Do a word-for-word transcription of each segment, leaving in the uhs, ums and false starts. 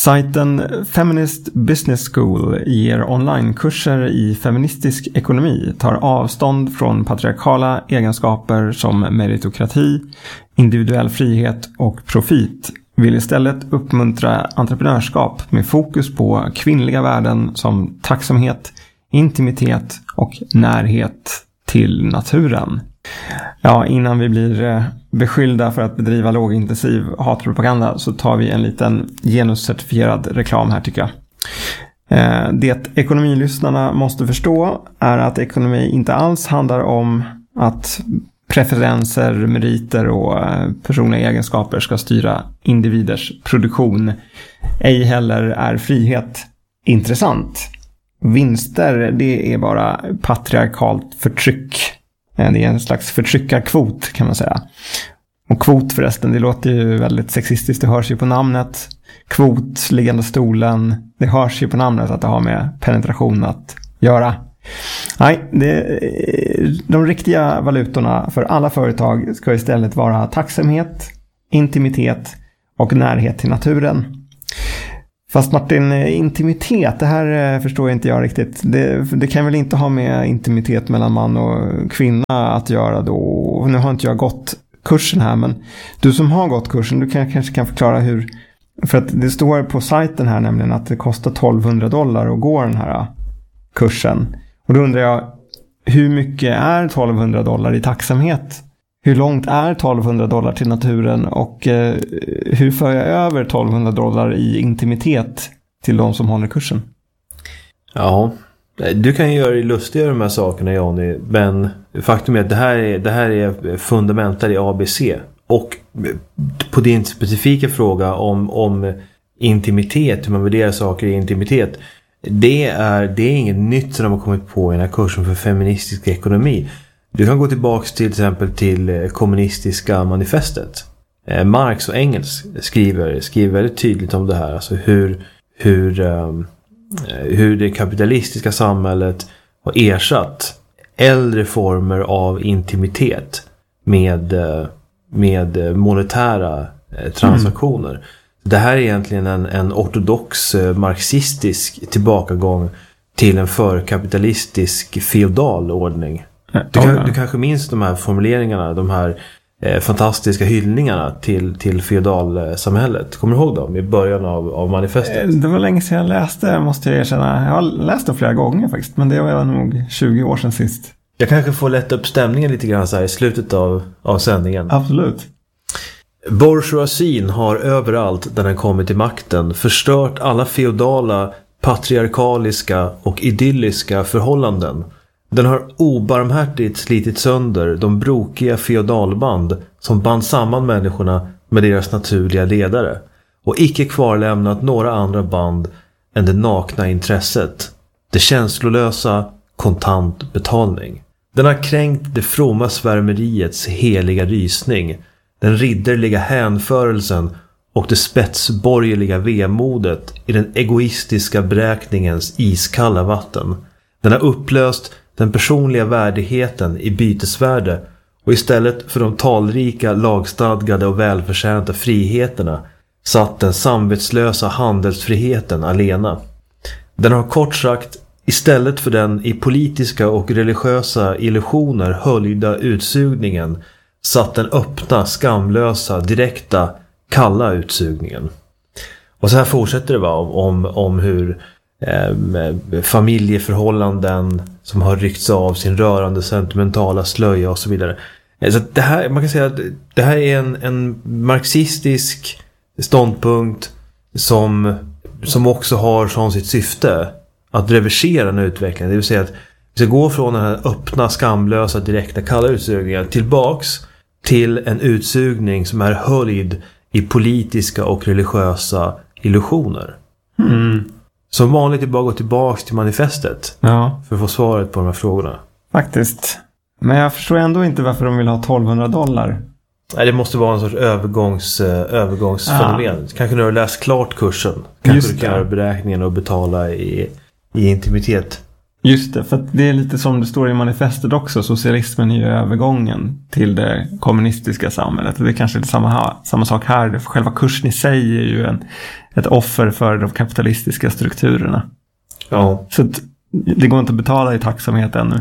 Sajten Feminist Business School ger onlinekurser i feministisk ekonomi, tar avstånd från patriarkala egenskaper som meritokrati, individuell frihet och profit, vill istället uppmuntra entreprenörskap med fokus på kvinnliga värden som tacksamhet, intimitet och närhet till naturen. Ja, innan vi blir beskyllda för att bedriva lågintensiv hatpropaganda så tar vi en liten genuscertifierad reklam här, tycker jag. Det ekonomilyssnarna måste förstå är att ekonomi inte alls handlar om att preferenser, meriter och personliga egenskaper ska styra individers produktion. Ej heller är frihet intressant. Vinster, det är bara patriarkalt förtryck. Det är en slags förtryckarkvot, kan man säga. Och kvot förresten, det låter ju väldigt sexistiskt. Det hörs ju på namnet. Kvot, liggande stolen. Det hörs ju på namnet att det har med penetration att göra. Nej, det, de riktiga valutorna för alla företag ska istället vara tacksamhet, intimitet och närhet till naturen. Fast Martin, intimitet, det här förstår inte jag riktigt. Det, det kan väl inte ha med intimitet mellan man och kvinna att göra då. Nu har inte jag gått kursen här, men du som har gått kursen, du kan, kanske kan förklara hur. För att det står på sajten här nämligen att det kostar tolvhundra dollar att gå den här kursen. Och då undrar jag, hur mycket är tolvhundra dollar i tacksamhet? Hur långt är tolvhundra dollar till naturen och eh, hur för jag över tolvhundra dollar i intimitet till de som håller kursen? Ja, du kan ju göra det lustigare de här sakerna, Johnny, men faktum är att det här är, det här är fundamental i A B C. Och på din specifika fråga om, om intimitet, hur man värderar saker i intimitet, det är, det är inget nytt som de har kommit på i den här kursen för feministisk ekonomi. Du kan gå tillbaka till exempel till kommunistiska manifestet. Marx och Engels skriver, skriver väldigt tydligt om det här. Alltså hur, hur, um, hur det kapitalistiska samhället har ersatt äldre former av intimitet med, med monetära transaktioner. Mm. Det här är egentligen en, en ortodox marxistisk tillbakagång till en förkapitalistisk feodal ordning. Du, kan, du kanske minns de här formuleringarna, de här eh, fantastiska hyllningarna till, till feodalsamhället. Kommer du ihåg dem i början av, av manifestet? Det var länge sedan jag läste, måste jag erkänna. Jag har läst dem flera gånger faktiskt, men det var nog tjugo år sedan sist. Jag kanske får lätta upp stämningen lite grann så här i slutet av, av sändningen. Absolut. Bourgeoisien har överallt där den kommit till makten förstört alla feodala, patriarkaliska och idylliska förhållanden. Den har obarmhärtigt slitit sönder de brokiga feodalband som band samman människorna med deras naturliga ledare och icke kvarlämnat några andra band än det nakna intresset, det känslolösa kontant betalning. Den har kränkt det fromma svärmeriets heliga rysning, den ridderliga hänförelsen och det spetsborgerliga vemodet i den egoistiska beräkningens iskalla vatten. Den har upplöst den personliga värdigheten i bytesvärde och istället för de talrika, lagstadgade och välförtjänta friheterna satt den samvetslösa handelsfriheten alena. Den har kort sagt, istället för den i politiska och religiösa illusioner höljda utsugningen, satt den öppna, skamlösa, direkta, kalla utsugningen. Och så här fortsätter det va, om, om hur eh, familjeförhållanden som har ryckts av sin rörande sentimentala slöja och så vidare. Så det här, man kan säga att det här är en, en marxistisk ståndpunkt som, som också har som sitt syfte att reversera den utvecklingen. Det vill säga att vi ska gå från den här öppna, skamlösa, direkta, kalla utsugningen tillbaks till en utsugning som är höljd i politiska och religiösa illusioner. Mm. Som vanligt är bara gå tillbaks till manifestet ja. för att få svaret på de här frågorna. Faktiskt. Men jag förstår ändå inte varför de vill ha tolvhundra dollar. Nej, det måste vara en sorts övergångs, övergångsfenomen. Ah. Kanske när du har läst klart kursen. Kanske Just du kan göra beräkningen och betala i, i intimitet. Just det, för att det är lite som det står i manifestet också. Socialismen är ju övergången till det kommunistiska samhället. Och det är kanske är samma, samma sak här. För själva kursen i sig är ju en, ett offer för de kapitalistiska strukturerna. Ja. Så att det går inte att betala i tacksamhet ännu.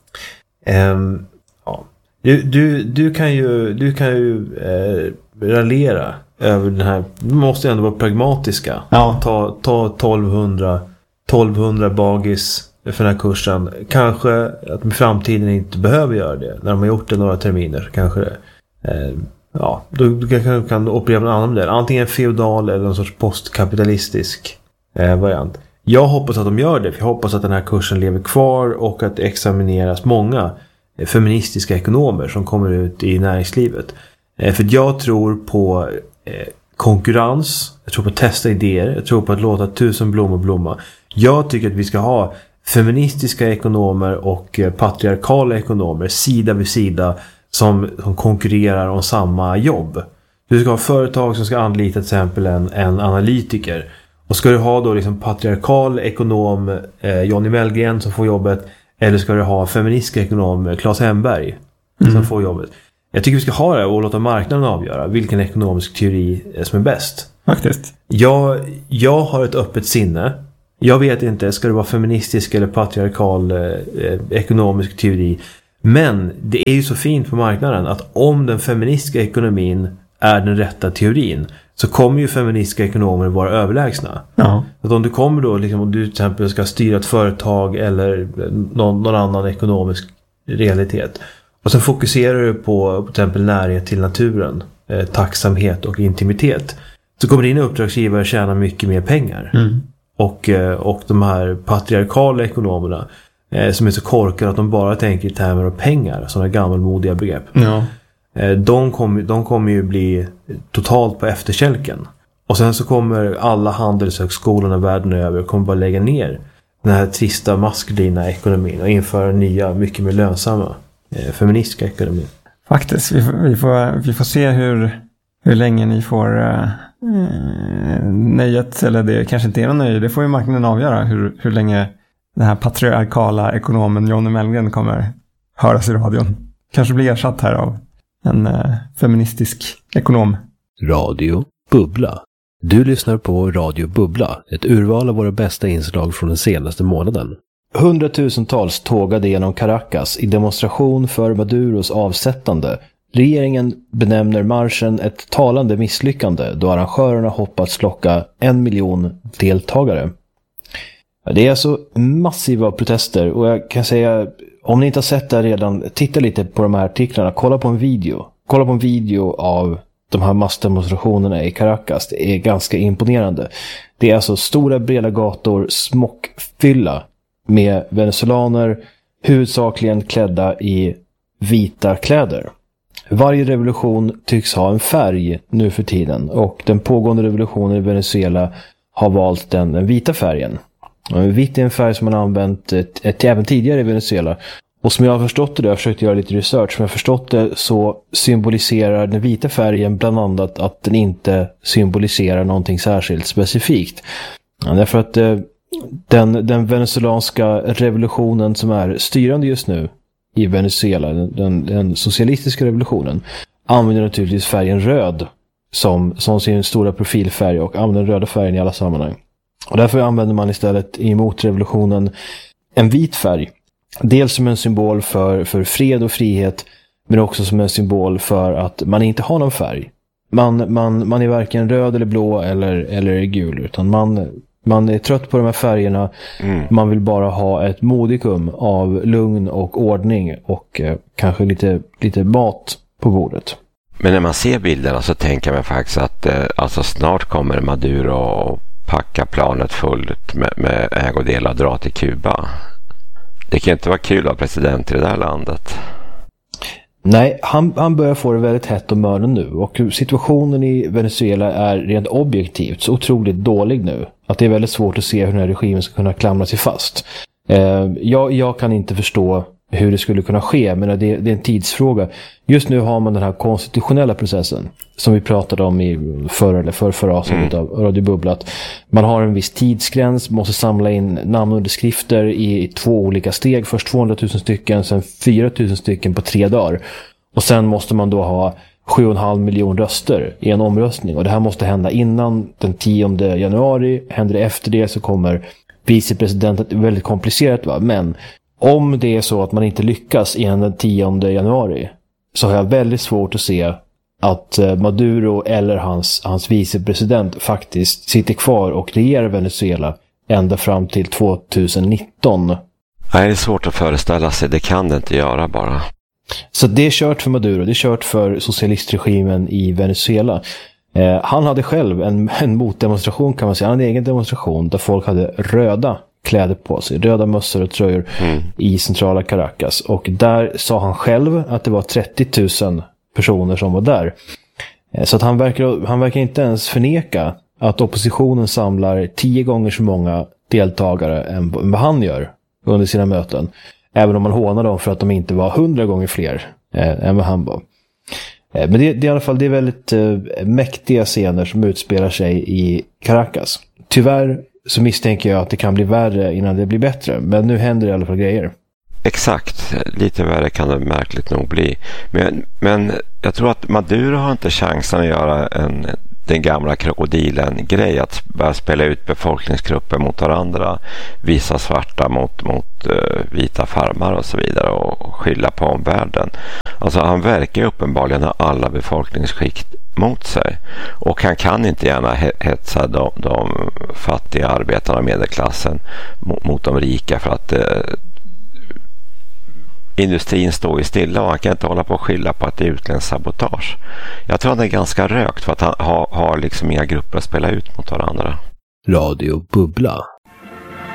Um, ja. Du, du, du kan ju, du kan ju eh, raljera över den här. Du måste ändå vara pragmatiska. Ja. Ta, ta tolvhundra, tolvhundra bagis för den här kursen. Kanske att med framtiden inte behöver göra det. När de har gjort det några terminer kanske det. Eh, ja, då du kan, kan operera en annan modell. Antingen feudal eller någon sorts postkapitalistisk eh, variant. Jag hoppas att de gör det. För jag hoppas att den här kursen lever kvar och att det examineras många eh, feministiska ekonomer som kommer ut i näringslivet. Eh, för jag tror på eh, konkurrens. Jag tror på att testa idéer. Jag tror på att låta tusen blommor blomma. Jag tycker att vi ska ha feministiska ekonomer och patriarkala ekonomer sida vid sida som, som konkurrerar om samma jobb. Du ska ha företag som ska anlita till exempel en, en analytiker. Och ska du ha då liksom patriarkal ekonom eh, Johnny Mellgren som får jobbet, eller ska du ha feministiska ekonom Claes Hemberg mm. som får jobbet. Jag tycker vi ska ha det och låta marknaden avgöra vilken ekonomisk teori som är bäst. Faktiskt. Jag, jag har ett öppet sinne. Jag vet inte, ska det vara feministisk eller patriarkal eh, ekonomisk teori. Men det är ju så fint på marknaden att om den feministiska ekonomin är den rätta teorin så kommer ju feministiska ekonomer vara överlägsna. Ja. Att om du kommer då, liksom, om du till exempel ska styra ett företag eller någon, någon annan ekonomisk realitet och sen fokuserar du på till exempel närhet till naturen, eh, tacksamhet och intimitet, så kommer dina uppdragsgivare tjäna mycket mer pengar. Mm. Och, och de här patriarkala ekonomerna eh, som är så korkade att de bara tänker i termer av pengar, sådana gammalmodiga begrepp. Ja. Eh, de, kom, de kommer ju bli totalt på efterkälken. Och sen så kommer alla handelshögskolorna världen över kommer bara lägga ner den här trista maskulina ekonomin och införa nya, mycket mer lönsamma eh, feministiska ekonomin. Faktiskt, vi får, vi får, vi får se hur, hur länge ni får uh, nöjet, eller det kanske inte är någon nöje, det får ju marknaden avgöra hur, hur länge den här patriarkala ekonomen Johnny Mellgren kommer höras i radion. Kanske blir ersatt här av en uh, feministisk ekonom. Radio Bubbla. Du lyssnar på Radio Bubbla, ett urval av våra bästa inslag från den senaste månaden. Hundratusentals tågade genom Caracas i demonstration för Maduros avsättande. Regeringen benämner marschen ett talande misslyckande då arrangörerna hoppats locka en miljon deltagare. Det är alltså massiva protester och jag kan säga, om ni inte har sett det redan, titta lite på de här artiklarna, kolla på en video. Kolla på en video av de här massdemonstrationerna i Caracas. Det är ganska imponerande. Det är alltså stora breda gator, smockfylla med venezuelaner, huvudsakligen klädda i vita kläder. Varje revolution tycks ha en färg nu för tiden och den pågående revolutionen i Venezuela har valt den, den vita färgen. Vitt är en färg som man har använt ett, ett, även tidigare i Venezuela. Och som jag har förstått det, jag har försökt göra lite research, men jag har förstått det så symboliserar den vita färgen bland annat att den inte symboliserar någonting särskilt specifikt. Ja, därför att eh, den, den venezuelanska revolutionen som är styrande just nu i Venezuela, den, den socialistiska revolutionen, använder naturligtvis färgen röd som, som sin stora profilfärg och använder den röda färgen i alla sammanhang. Och därför använder man istället emot revolutionen en vit färg. Dels som en symbol för, för fred och frihet, men också som en symbol för att man inte har någon färg. Man, man, man är varken röd eller blå eller, eller gul, utan man, man är trött på de här färgerna. Mm. Man vill bara ha ett modikum av lugn och ordning och eh, kanske lite, lite mat på bordet. Men när man ser bilderna så tänker man faktiskt att eh, alltså snart kommer Maduro och packa planet fullt med, med ägodelar och dra till Kuba. Det kan inte vara kul att vara president i det där landet. Nej, han, han börjar få det väldigt hett och mörden nu. Och situationen i Venezuela är rent objektivt så otroligt dålig nu att det är väldigt svårt att se hur den här regimen ska kunna klamra sig fast. Eh, jag, jag kan inte förstå hur det skulle kunna ske. Men det, det är en tidsfråga. Just nu har man den här konstitutionella processen som vi pratade om i förra eller för förra avsnittet mm. av Radio Bubbla. Man har en viss tidsgräns, måste samla in namnunderskrifter i, i två olika steg. Först tvåhundratusen stycken, sen fyra tusen stycken på tre dagar. Och sen måste man då ha sju komma fem miljon röster i en omröstning. Och det här måste hända innan den tionde januari. Händer det efter det så kommer vicepresidenten, det är väldigt komplicerat va? Men om det är så att man inte lyckas innan den tionde januari så har jag väldigt svårt att se att Maduro eller hans, hans vicepresident faktiskt sitter kvar och regerar Venezuela ända fram till tjugonitton. Nej, det är svårt att föreställa sig. Det kan det inte göra bara. Så det är kört för Maduro, det är kört för socialistregimen i Venezuela. Eh, han hade själv en, en motdemonstration kan man säga, en egen demonstration där folk hade röda kläder på sig, röda mössor och tröjor mm. i centrala Caracas. Och där sa han själv att det var trettio tusen personer som var där. Eh, så att han verkar, han verkar inte ens förneka att oppositionen samlar tio gånger så många deltagare än vad han gör under sina möten. Även om man hånar dem för att de inte var hundra gånger fler eh, än vad han var. Eh, men det, det är i alla fall det är väldigt eh, mäktiga scener som utspelar sig i Caracas. Tyvärr så misstänker jag att det kan bli värre innan det blir bättre. Men nu händer det i alla fall grejer. Exakt, lite värre kan det märkligt nog bli. Men, men jag tror att Maduro har inte chansen att göra en, den gamla krokodilen-grej, att börja spela ut befolkningsgrupper mot varandra, visa svarta mot, mot uh, vita farmar och så vidare och skylla på omvärlden. Alltså han verkar uppenbarligen ha alla befolkningsskikt mot sig och han kan inte gärna hetsa de, de fattiga arbetarna och medelklassen mot, mot de rika för att uh, industrin står ju stilla och han kan inte hålla på och skylla på att det är utländsk sabotage. Jag tror att det är ganska rökt för att han har, har liksom inga grupper att spela ut mot varandra. Radio Bubbla.